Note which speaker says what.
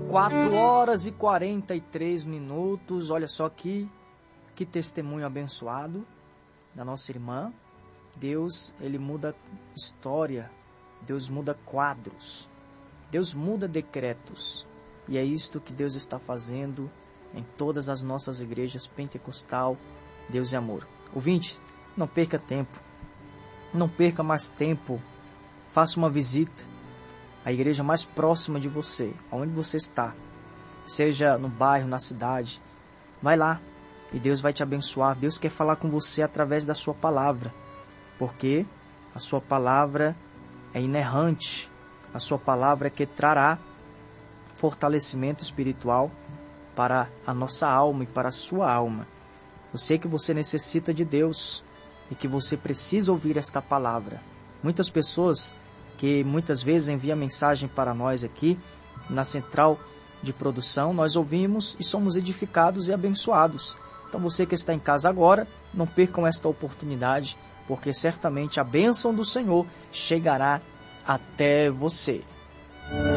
Speaker 1: 4 horas e 43 minutos. Olha só que testemunho abençoado da nossa irmã. Deus, Ele muda história. Deus muda quadros. Deus muda decretos. E é isto que Deus está fazendo em todas as nossas igrejas pentecostal. Deus é amor. Ouvintes, não perca tempo. Não perca mais tempo. Faça uma visita à igreja mais próxima de você, aonde você está. Seja no bairro, na cidade. Vai lá e Deus vai te abençoar. Deus quer falar com você através da sua palavra. Porque a sua palavra é inerrante. A sua palavra é que trará fortalecimento espiritual para a nossa alma e para a sua alma. Eu sei que você necessita de Deus e que você precisa ouvir esta palavra. Muitas pessoas que muitas vezes enviam mensagem para nós aqui na central de produção, nós ouvimos e somos edificados e abençoados. Então você que está em casa agora, não percam esta oportunidade, porque certamente a bênção do Senhor chegará até você.